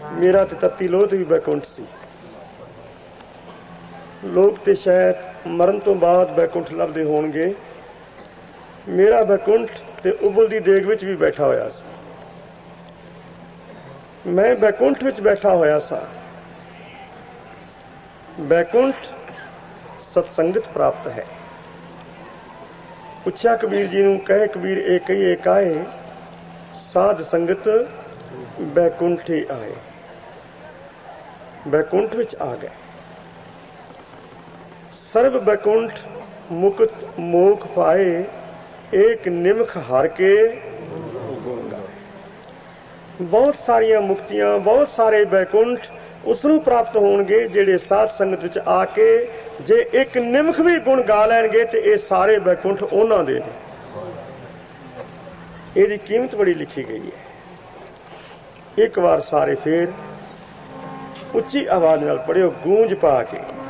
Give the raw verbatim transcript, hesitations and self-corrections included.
मेरा ते तत्ती लोथ भी बैकुंठ सी। लोग ते शायद मरण तो बाद बैकुंठ लभदे होणगे, मेरा बैकुंठ ते उबलदी देग विच भी बैठा होया सी। मैं बैकुंठ विच बैठा होया सा। बैकुंठ सत्संगत प्राप्त है। पुछया कबीर जी नूं, कहे कबीर ए कहिए काहे, साध संगत बैकुंठ ही आए। बैकुंठ विच आ गए। सर्व बैकुंठ मुक्त मोख पाए, एक निमख हार के गुण गाए। बहुत सारिया मुक्तियां, बहुत सारे बैकुंठ उसनूं प्राप्त होणगे ਜਿਹੜੇ साध संगत विच आके जे एक निमख भी गुण गा लैणगे ते ये सारे बैकुंठ उन्हां दे ने। ਇਹਦੀ कीमत बड़ी लिखी गई है। एक बार सारे फिर उच्ची आवाज नाल पढ़ियो, गूंज पा के।